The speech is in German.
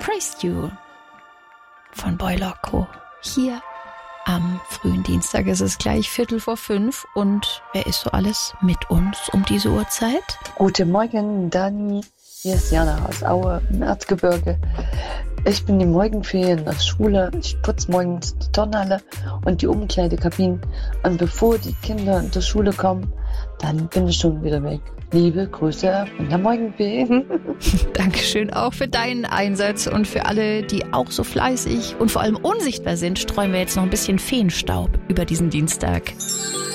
Praised You von Boy Loco. Hier am frühen Dienstag ist es gleich 4:45 und wer ist so alles mit uns um diese Uhrzeit? Guten Morgen, Dani. Hier ist Jana aus Aue im Erzgebirge. Ich bin die Morgenferien in der Schule. Ich putze morgens die Turnhalle und die Umkleidekabinen. Und bevor die Kinder in die Schule kommen, dann bin ich schon wieder weg. Liebe Grüße von der Morgenfee. Dankeschön auch für deinen Einsatz und für alle, die auch so fleißig und vor allem unsichtbar sind, streuen wir jetzt noch ein bisschen Feenstaub über diesen Dienstag.